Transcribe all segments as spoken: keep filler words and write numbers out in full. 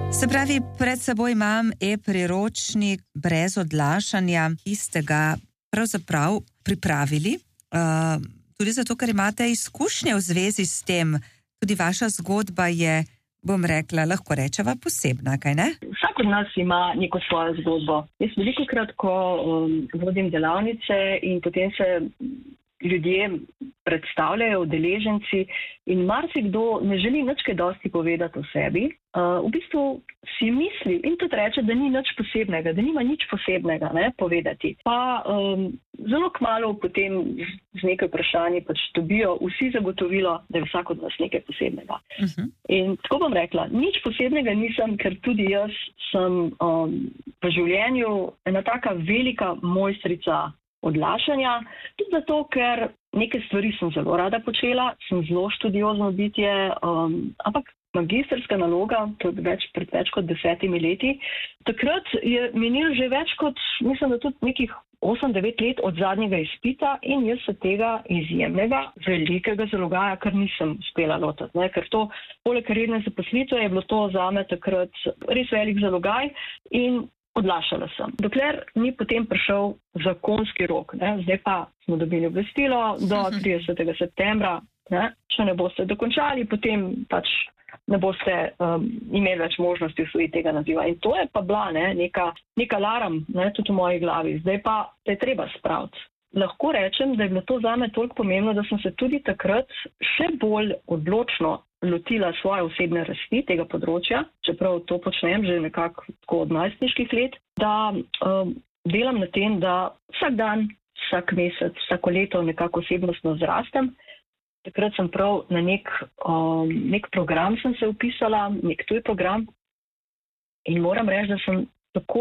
Se pravi, pred seboj imam e-priročnik brez odlašanja, ki ste ga pravzaprav pripravili, uh, tudi zato, ker imate izkušnje v zvezi s tem. Tudi vaša zgodba je, bom rekla, lahko rečeva posebna, kaj ne? Vsak od nas ima neko svojo zgodbo. Jaz velikokrat, ko um, vodim delavnice in potem se ljudje predstavljajo, udeleženci, in marsikdo ne želi nič kaj dosti povedati o sebi. Uh, v bistvu si misli in tudi reče, da ni nič posebnega, da nima nič posebnega ne, povedati. Pa um, zelo kmalu potem z nekaj vprašanji pač dobijo vsi zagotovilo, da je vsak od nas nekaj posebnega. Uh-huh. In tako bom rekla, nič posebnega nisem, ker tudi jaz sem um, v življenju ena taka velika mojstrica odlašanja, tudi zato, ker neke stvari sem zelo rada počela, sem zelo študiozno bitje, um, ampak magistrska naloga, to je več, pred več kot desetimi leti, takrat je minilo že več kot, mislim, da tudi nekih osem devet let od zadnjega izpita in jaz se tega izjemnega, velikega zalogaja, kar nisem uspela lotiti, ne? Ker to, poleg redne zaposlitve, je bilo to zame takrat res velik zalogaj in odlašala sem. Dokler ni potem prišel zakonski rok, ne? Zdaj pa smo dobili obvestilo do tridesetega septembra, ne? Če ne boste dokončali, potem pač ne boste um, imeli več možnosti usvojiti tega naziva. In to je pa bila ne, neka, neka alarm, ne, tudi v moji glavi. Zdaj pa te je treba spraviti. Lahko rečem, da je bilo to zame toliko pomembno, da sem se tudi takrat še bolj odločno lotila svoje osebne rasti tega področja, čeprav to počnem že nekako tako od najstniških let, da um, delam na tem, da vsak dan, vsak mesec, vsako leto nekako osebnostno zrastem. Takrat sem prav na nek, um, nek program sem se upisala, nek tuj program in moram reči, da sem tako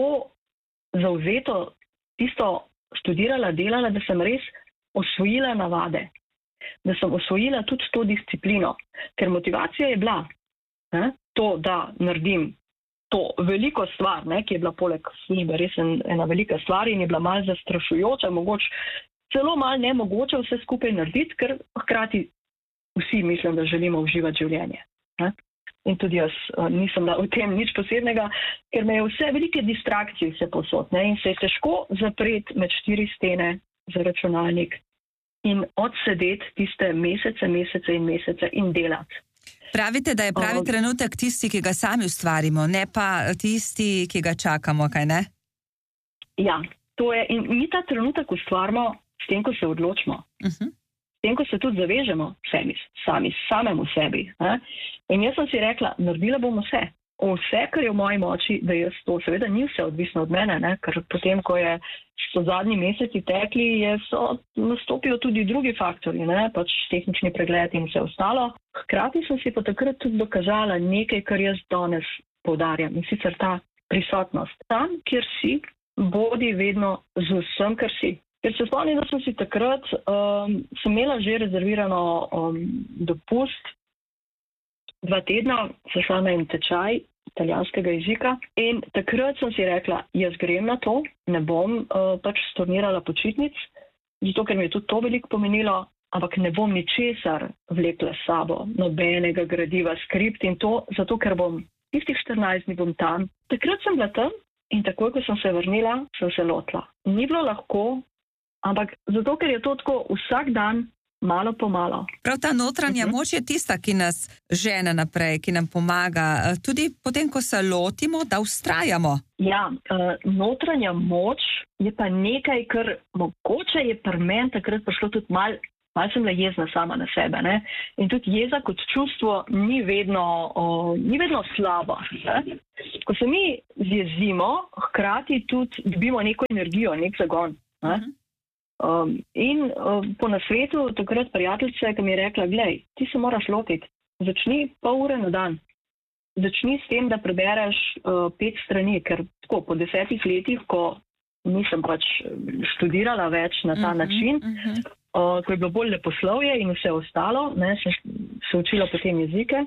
zavzeto tisto študirala, delala, da sem res osvojila navade, da sem osvojila tudi to disciplino, ker motivacija je bila ne, to, da naredim to veliko stvar, ne, ki je bila poleg službe res en, ena velika stvar in je bila malo zastrašujoča, mogoče celo malo nemogoče vse skupaj narediti, ker hkrati vsi mislim, da želimo uživati življenje. Ne? In tudi jaz uh, nisem da v tem nič posebnega, ker me je vse velike distrakcije vse posod. Ne? In se je težko zapreti med štiri stene za računalnik in odsedeti tiste mesece, mesece in mesece in delati. Pravite, da je pravi uh, trenutek tisti, ki ga sami ustvarimo, ne pa tisti, ki ga čakamo, kaj ne? Ja, to je. In mi ta trenutek ustvarimo s tem, ko se odločimo. Uh-huh. S tem, ko se tudi zavežemo sami, sami samemu sebi. Ne? In jaz sem si rekla, naredila bom vse. Vse, kar je v moji moči, da jaz to, seveda ni vse odvisno od mene, ne? Ker potem, ko je so zadnji meseci tekli, je so nastopijo tudi drugi faktori, ne? Pač tehnični pregled in vse ostalo. Hkrati sem si pa takrat tudi dokazala nekaj, kar jaz danes poudarjam, in sicer ta prisotnost. Tam, kjer si, bodi vedno z vsem, kar si. Ker se spomnim, da sem si takrat, um, sem imela že rezervirano um, dopust, dva tedna, sem šla na en tečaj italijanskega jezika in takrat sem si rekla, jaz grem na to, ne bom uh, pač stornirala počitnic, zato ker mi je tudi to veliko pomenilo, ampak ne bom ničesar vlekla s sabo, nobenega gradiva, skript in to, zato ker bom tistih štirinajst dni bom tam. Takrat sem bila tam in takoj, ko sem se vrnila, sem se lotila. Ni bilo lahko, ampak zato, ker je to tako vsak dan, malo po malo. Prav ta notranja uh-huh. moč je tista, ki nas žene naprej, ki nam pomaga, tudi potem, ko se lotimo, da vztrajamo. Ja, uh, notranja moč je pa nekaj, kar mogoče je pri meni takrat prišlo tudi malo, malo sem bila jezna sama na sebe. Ne? In tudi jeza kot čustvo ni vedno, uh, ni vedno slabo. Ne? Ko se mi zjezimo, hkrati tudi dobimo neko energijo, nek zagon. Ne? Uh-huh. Um, in uh, po nasvetu takrat prijateljica, ki mi je rekla, glej, ti se moraš lotiti, začni pol ure na dan, začni s tem, da prebereš uh, pet strani, ker tako po desetih letih, ko nisem pač študirala več na ta uh-huh, način, uh-huh. Uh, ko je bilo bolj leposlovje in vse ostalo, ne, sem se učila potem jezike,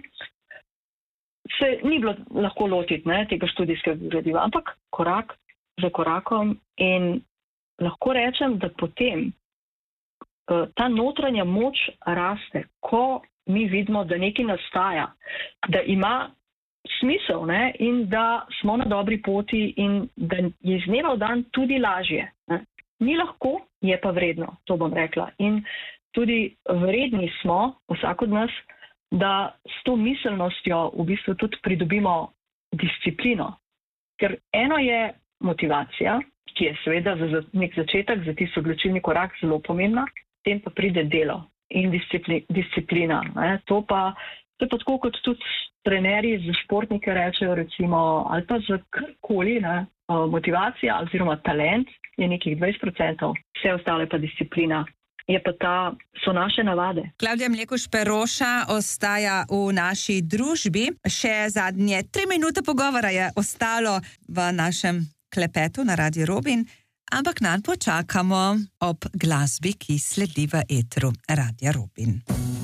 se ni bilo lahko lotiti ne, tega študijskega gradiva, ampak korak za korakom in lahko rečem, da potem uh, ta notranja moč raste, ko mi vidimo, da nekaj nastaja, da ima smisel, ne? In da smo na dobri poti in da je iz dneva v dan tudi lažje. Ne? Ni lahko, je pa vredno, to bom rekla. In tudi vredni smo, vsak od nas, da s to miselnostjo v bistvu tudi pridobimo disciplino. Ker eno je motivacija, ki je seveda za nek začetek, za tisti odločilni korak zelo pomembna, potem pa pride delo in discipli, disciplina. Ne? To pa, to je pa tako, kot tudi trenerji za športnike rečejo, recimo, ali pa za karkoli, ne? Motivacija oziroma talent je nekih dvajset procentov, vse ostale pa disciplina. Je pa ta, so naše navade. Klavdija Mlekuž Peroša ostaja v naši družbi. Še zadnje tri minute pogovora je ostalo v našem klepetu na Radiu Robin, ampak nanj počakamo ob glasbi, ki sledi v etru Radia Robin.